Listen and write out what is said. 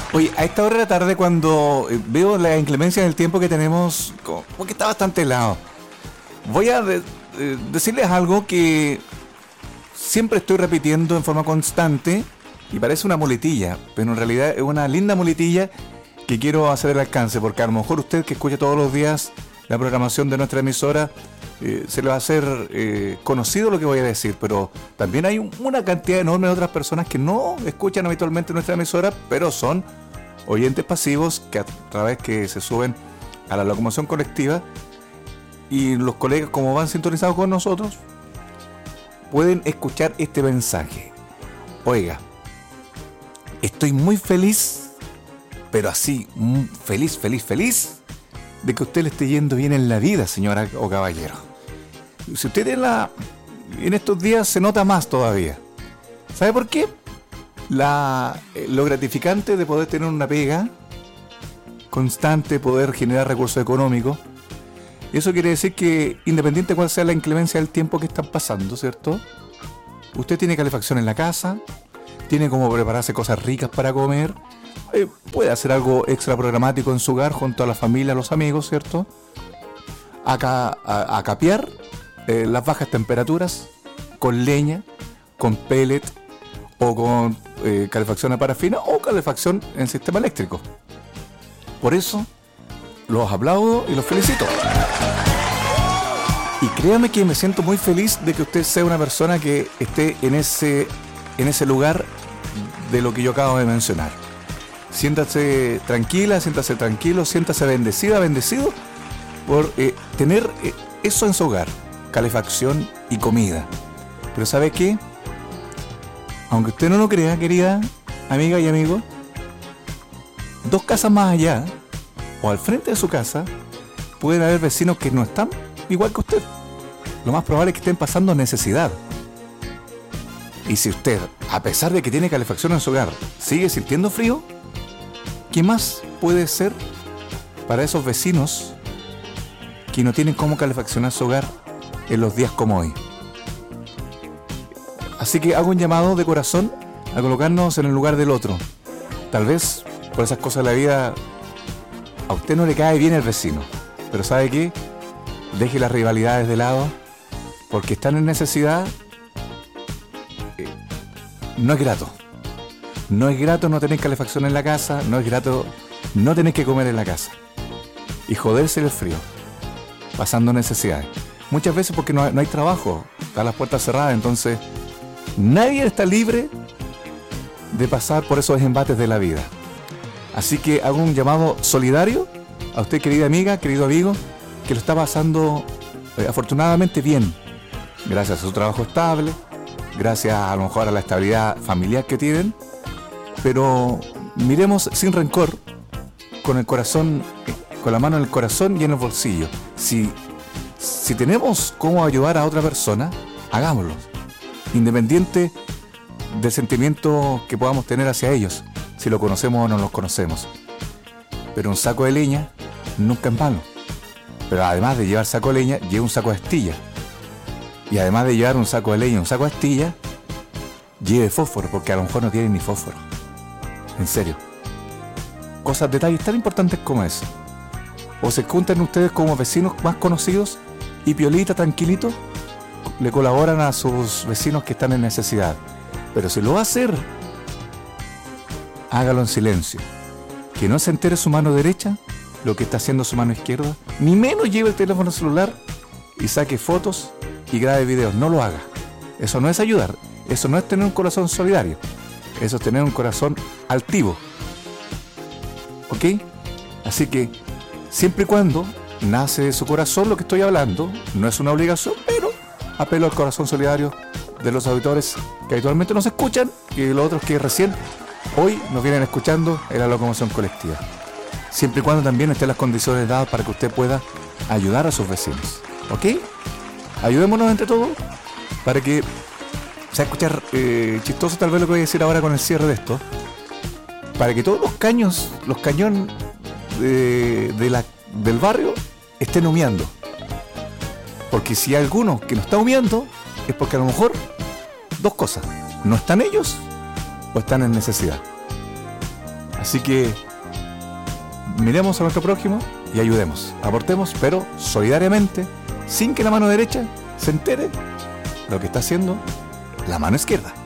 Oye, a esta hora de la tarde cuando veo la inclemencia del tiempo que tenemos, como que está bastante helado, voy a decirles algo que siempre estoy repitiendo en forma constante y parece una muletilla, pero en realidad es una linda muletilla que quiero hacer el alcance, porque a lo mejor usted que escucha todos los días la programación de nuestra emisora, se le va a hacer conocido lo que voy a decir, pero también hay una cantidad enorme de otras personas que no escuchan habitualmente nuestra emisora, pero son oyentes pasivos que a través que se suben a la locomoción colectiva, y los colegas, como van sintonizados con nosotros, pueden escuchar este mensaje. Oiga, estoy muy feliz, pero así feliz, de que a usted le esté yendo bien en la vida, señora o caballero. Si usted en estos días se nota más todavía. ¿Sabe por qué? Lo gratificante de poder tener una pega constante, poder generar recursos económicos. Eso quiere decir que, independiente de cuál sea la inclemencia del tiempo que están pasando, ¿cierto? Usted tiene calefacción en la casa, tiene como prepararse cosas ricas para comer, puede hacer algo extra programático en su hogar junto a la familia, a los amigos, ¿cierto? A capear las bajas temperaturas con leña, con pellet o con calefacción a parafina o calefacción en sistema eléctrico. Por eso los aplaudo y los felicito. Y créame que me siento muy feliz de que usted sea una persona que esté en ese lugar de lo que yo acabo de mencionar. Siéntase tranquila, siéntase tranquilo, siéntase bendecida, bendecido por tener eso en su hogar, calefacción y comida. Pero ¿sabe qué? Aunque usted no lo crea, querida amiga y amigo, 2 casas más allá, o al frente de su casa, pueden haber vecinos que no están igual que usted. Lo más probable es que estén pasando necesidad. Y si usted, a pesar de que tiene calefacción en su hogar, sigue sintiendo frío, ¿qué más puede ser para esos vecinos que no tienen cómo calefaccionar su hogar en los días como hoy? Así que hago un llamado de corazón a colocarnos en el lugar del otro. Tal vez por esas cosas de la vida a usted no le cae bien el vecino, pero ¿sabe qué? Deje las rivalidades de lado, porque están en necesidad. No es grato. No es grato no tener calefacción en la casa, no es grato no tener que comer en la casa y joderse el frío, pasando necesidades. Muchas veces porque no hay trabajo, están las puertas cerradas, entonces nadie está libre de pasar por esos embates de la vida. Así que hago un llamado solidario a usted, querida amiga, querido amigo, que lo está pasando afortunadamente bien, gracias a su trabajo estable, gracias a lo mejor a la estabilidad familiar que tienen, pero miremos sin rencor, con el corazón, con la mano en el corazón y en el bolsillo. Si tenemos cómo ayudar a otra persona, hagámoslo, independiente del sentimiento que podamos tener hacia ellos, si lo conocemos o no los conocemos. Pero un saco de leña nunca es malo. Pero además de llevar saco de leña, lleva un saco de astilla. Y además de llevar un saco de leña y un saco de astilla, lleve fósforo, porque a lo mejor no tiene ni fósforo. En serio. Cosas, detalles tan importantes como eso. O se juntan ustedes como vecinos más conocidos y piolita, tranquilito, le colaboran a sus vecinos que están en necesidad. Pero si lo va a hacer, hágalo en silencio. Que no se entere su mano derecha lo que está haciendo su mano izquierda, ni menos lleve el teléfono celular y saque fotos y grabe videos. No lo haga. Eso no es ayudar. Eso no es tener un corazón solidario. Eso es tener un corazón altivo. ¿Ok? Así que, siempre y cuando nace de su corazón lo que estoy hablando, no es una obligación, pero apelo al corazón solidario de los auditores que habitualmente nos escuchan y los otros que recién hoy nos vienen escuchando en la locomoción colectiva. Siempre y cuando también estén las condiciones dadas para que usted pueda ayudar a sus vecinos. ¿Ok? Ayudémonos entre todos para que se va a escuchar chistoso tal vez lo que voy a decir ahora con el cierre de esto, para que todos los cañón del barrio estén humeando. Porque si hay alguno que no está humeando, es porque a lo mejor 2 cosas: no están ellos o están en necesidad. Así que miremos a nuestro prójimo y ayudemos, aportemos, pero solidariamente, sin que la mano derecha se entere lo que está haciendo la mano izquierda.